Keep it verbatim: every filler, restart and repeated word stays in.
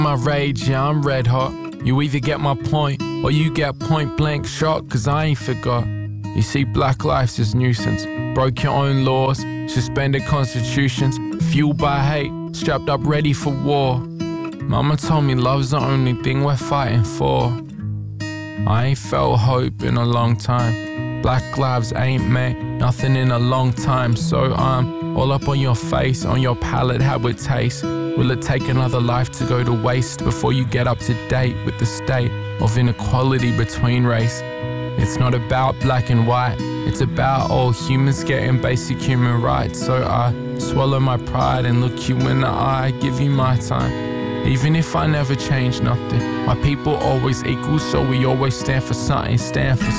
My rage, yeah, I'm red hot. You either get my point or you get point blank shot, cause I ain't forgot. You see, black life's just nuisance. Broke your own laws, suspended constitutions, fueled by hate, strapped up ready for war. Mama told me love's the only thing we're fighting for. I ain't felt hope in a long time. Black lives ain't meant nothing in a long time. So I'm all up on your face, on your palate, how it tastes. Will it take another life to go to waste before you get up to date with the state of inequality between race? It's not about black and white, it's about all humans getting basic human rights. So I swallow my pride and look you in the eye, give you my time. Even if I never change nothing, my people always equal, so we always stand for something, stand for